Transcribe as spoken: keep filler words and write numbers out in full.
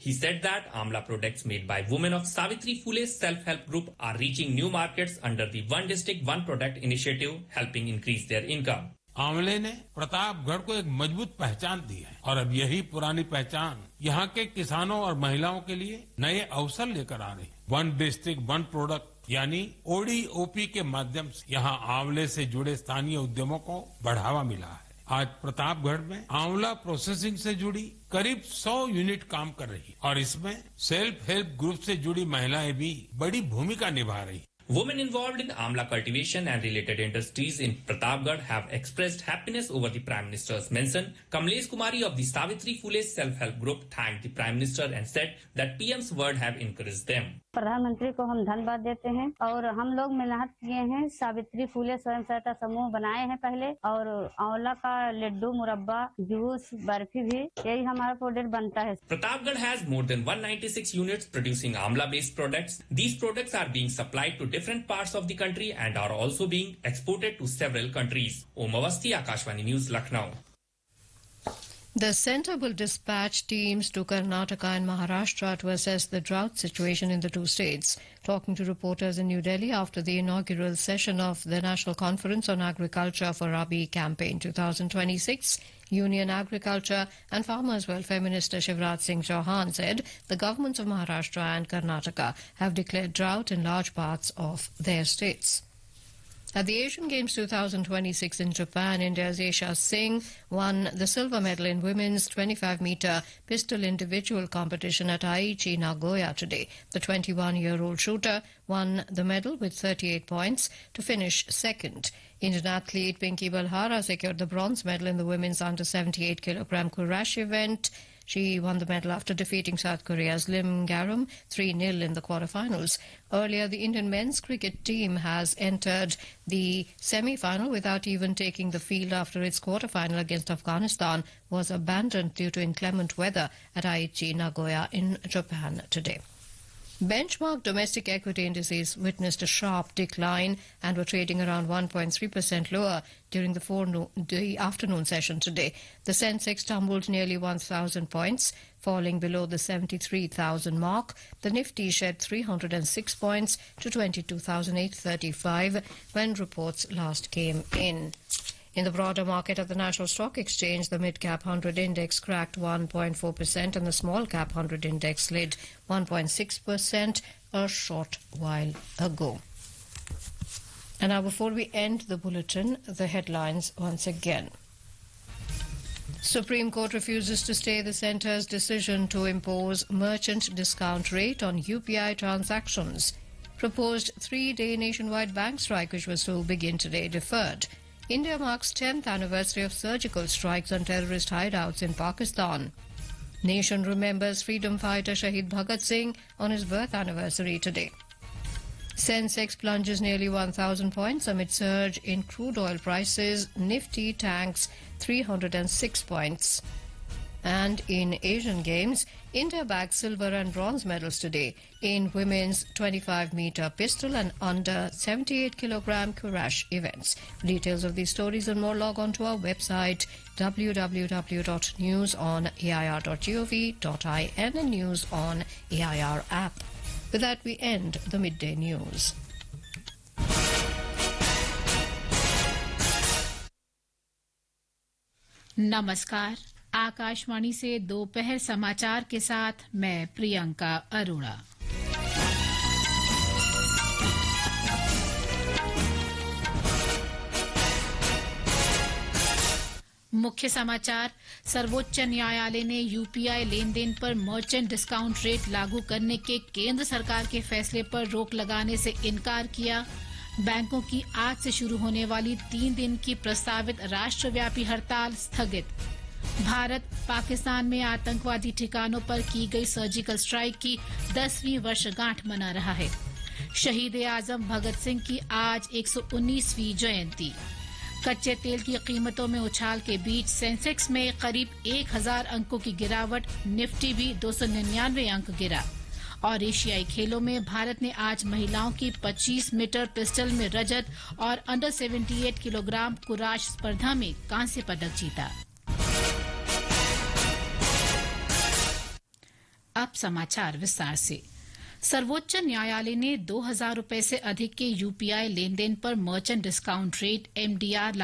He said that Amla products made by women of Savitri Phule's self-help group are reaching new markets under the One District One Product initiative, helping increase their income. आंवले ने प्रतापगढ़ को एक मजबूत पहचान दी है और अब यही पुरानी पहचान यहाँ के किसानों और महिलाओं के लिए नए अवसर लेकर आ रही है। वन डिस्ट्रिक्ट वन प्रोडक्ट यानी ओडीओपी के माध्यम से यहाँ आंवले से जुड़े स्थानीय उद्यमों को बढ़ावा मिला है। आज प्रतापगढ़ में आंवला प्रोसेसिंग से जुड़ी करीब सौ यूनिट काम कर रही है और इसमें सेल्फ हेल्प ग्रुप से जुड़ी महिलाएं भी बड़ी भूमिका निभा रही है। Women involved in amla cultivation and related industries in Pratapgarh have expressed happiness over the Prime Minister's mention. Kamlesh Kumari of the Savitri Phule self-help group thanked the Prime Minister and said that P M's word have encouraged them. प्रधानमंत्री को हम धन्यवाद देते हैं और हम लोग मेहनत किए हैं। सावित्री फूले स्वयं सहायता समूह बनाए हैं पहले और आंवला का लड्डू मुरब्बा जूस बर्फी भी यही हमारा प्रोडक्ट बनता है। Pratapgarh has more than one hundred ninety-six units producing amla based products. These products are being supplied to different parts of the country and are also being exported to several countries. Om Awasthi, Akashvani News, Lucknow. The centre will dispatch teams to Karnataka and Maharashtra to assess the drought situation in the two states. Talking to reporters in New Delhi after the inaugural session of the National Conference on Agriculture for Rabi Campaign twenty twenty-six, Union Agriculture and Farmers Welfare Minister Shivraj Singh Chauhan said the governments of Maharashtra and Karnataka have declared drought in large parts of their states. At the Asian Games twenty twenty-six in Japan, India's Aisha Singh won the silver medal in women's twenty-five meter pistol individual competition at Aichi, Nagoya today. The twenty-one-year-old shooter won the medal with thirty-eight points to finish second. Indian athlete Pinky Balhara secured the bronze medal in the women's under seventy-eight kilogram Kurash event. She won the medal after defeating South Korea's Lim Garum three nil in the quarterfinals. Earlier, the Indian men's cricket team has entered the semi-final without even taking the field after its quarterfinal against Afghanistan was abandoned due to inclement weather at Aichi, Nagoya in Japan today. Benchmark domestic equity indices witnessed a sharp decline and were trading around one point three percent lower during the, forenoon, the afternoon session today. The Sensex tumbled nearly one thousand points, falling below the seventy-three thousand mark. The Nifty shed three hundred six points to twenty-two thousand eight hundred thirty-five when reports last came in. In the broader market at the National Stock Exchange, the mid-cap one hundred index cracked one point four percent and the small-cap one hundred index slid one point six percent a short while ago. And now, before we end the bulletin, the headlines once again. Supreme Court refuses to stay the centre's decision to impose merchant discount rate on U P I transactions. Proposed three-day nationwide bank strike, which was to begin today, deferred. India marks tenth anniversary of surgical strikes on terrorist hideouts in Pakistan. Nation remembers freedom fighter Shahid Bhagat Singh on his birth anniversary today. Sensex plunges nearly one thousand points amid surge in crude oil prices. Nifty tanks three hundred six points. And in Asian Games, India bagged silver and bronze medals today in women's twenty-five meter pistol and under seventy-eight kilogram Kurash events. For details of these stories and more, log on to our website w w w dot news on a i r dot gov dot in and News on A I R app. With that, we end the midday news. नमस्कार, आकाशवाणी से दोपहर समाचार के साथ मैं प्रियंका अरोड़ा। मुख्य समाचार। सर्वोच्च न्यायालय ने यूपीआई लेन देन पर मर्चेंट डिस्काउंट रेट लागू करने के केंद्र सरकार के फैसले पर रोक लगाने से इनकार किया। बैंकों की आज से शुरू होने वाली तीन दिन की प्रस्तावित राष्ट्रव्यापी हड़ताल स्थगित। भारत पाकिस्तान में आतंकवादी ठिकानों पर की गई सर्जिकल स्ट्राइक की दसवीं वर्षगांठ मना रहा है। शहीद आजम भगत सिंह की आज एक सौ उन्नीसवीं जयंती। कच्चे तेल की कीमतों में उछाल के बीच सेंसेक्स में करीब एक हजार अंकों की गिरावट, निफ्टी भी दो सौ निन्यानवे अंक गिरा। और एशियाई खेलों में भारत ने आज महिलाओं की पच्चीस मीटर पिस्टल में रजत और अंडर अठहत्तर किलोग्राम कुराश स्पर्धा में कांस्य पदक जीता। अब समाचार विस्तार से। सर्वोच्च न्यायालय ने दो हजार रुपए से अधिक के यूपीआई लेन देन पर मर्चेंट डिस्काउंट रेट एमडीआर